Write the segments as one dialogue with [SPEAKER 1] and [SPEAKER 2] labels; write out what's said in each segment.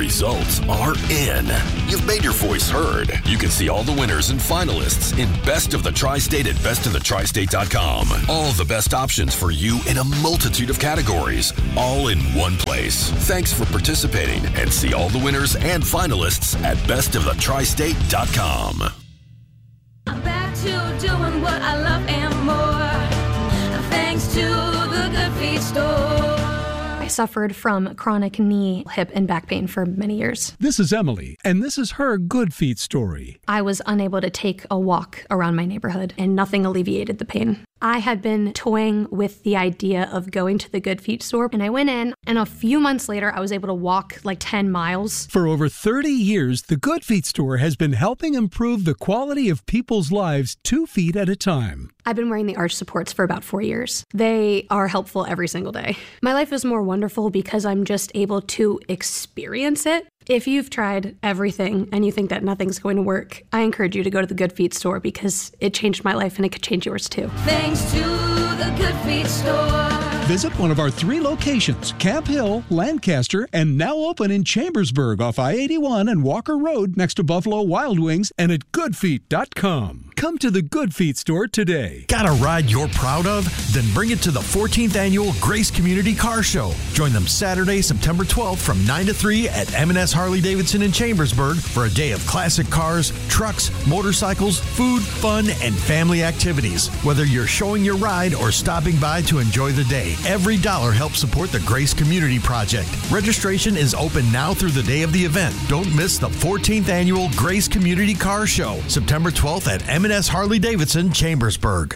[SPEAKER 1] results are in. You've made your voice heard. You can see all the winners and finalists in Best of the Tri-State at bestofthetristate.com. All the best options for you in a multitude of categories, all in one place. Thanks for participating, and see all the winners and finalists at bestofthetristate.com.
[SPEAKER 2] I'm back to doing what I love and more, thanks to the Good Feet store.
[SPEAKER 3] I suffered from chronic knee, hip, and back pain for many years.
[SPEAKER 4] This is Emily, and this is her Good Feet story.
[SPEAKER 3] I was unable to take a walk around my neighborhood, and nothing alleviated the pain. I had been toying with the idea of going to the Good Feet store, and I went in, and a few months later, I was able to walk like 10 miles.
[SPEAKER 4] For over 30 years, the Good Feet store has been helping improve the quality of people's lives 2 feet at a time.
[SPEAKER 3] I've been wearing the arch supports for about 4 years. They are helpful every single day. My life is more wonderful because I'm just able to experience it. If you've tried everything and you think that nothing's going to work, I encourage you to go to the Good Feet store because it changed my life and it could change yours too.
[SPEAKER 2] Thanks to the Good Feet store.
[SPEAKER 4] Visit one of our 3 locations, Camp Hill, Lancaster, and now open in Chambersburg off I-81 and Walker Road next to Buffalo Wild Wings, and at goodfeet.com. Come to the Good Feet store today.
[SPEAKER 5] Got a ride you're proud of? Then bring it to the 14th Annual Grace Community Car Show. Join them Saturday, September 12th from 9 to 3 at M&S Harley-Davidson in Chambersburg for a day of classic cars, trucks, motorcycles, food, fun, and family activities. Whether you're showing your ride or stopping by to enjoy the day, every dollar helps support the Grace Community Project. Registration is open now through the day of the event. Don't miss the 14th Annual Grace Community Car Show, September 12th at M&S Harley-Davidson, Chambersburg.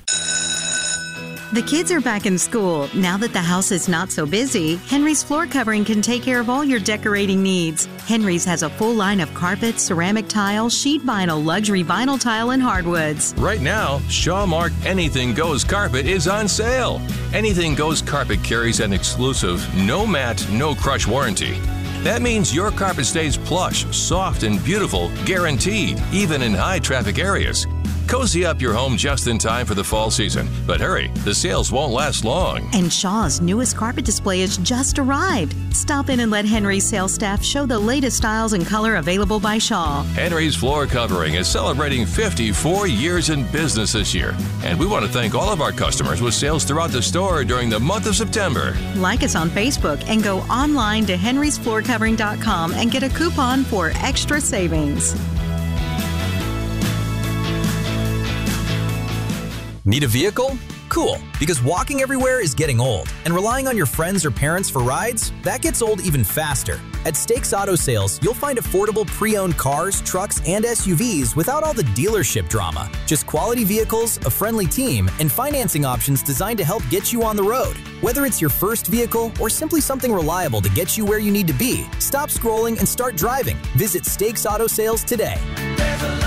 [SPEAKER 6] The kids are back in school. Now that the house is not so busy, Henry's Floor Covering can take care of all your decorating needs. Henry's has a full line of carpet, ceramic tile, sheet vinyl, luxury vinyl tile, and hardwoods.
[SPEAKER 7] Right now, Shaw Mark Anything Goes Carpet is on sale. Anything Goes Carpet carries an exclusive no mat, no crush warranty. That means your carpet stays plush, soft, and beautiful, guaranteed, even in high traffic areas. Cozy up your home just in time for the fall season. But hurry, the sales won't last long.
[SPEAKER 6] And Shaw's newest carpet display has just arrived. Stop in and let Henry's sales staff show the latest styles and color available by Shaw.
[SPEAKER 7] Henry's Floor Covering is celebrating 54 years in business this year. And we want to thank all of our customers with sales throughout the store during the month of September.
[SPEAKER 6] Like us on Facebook and go online to henrysfloorcovering.com and get a coupon for extra savings.
[SPEAKER 8] Need a vehicle? Cool, because walking everywhere is getting old, and relying on your friends or parents for rides, that gets old even faster. At Stakes Auto Sales, you'll find affordable pre-owned cars, trucks, and SUVs without all the dealership drama. Just quality vehicles, a friendly team, and financing options designed to help get you on the road. Whether it's your first vehicle or simply something reliable to get you where you need to be, stop scrolling and start driving. Visit Stakes Auto Sales today.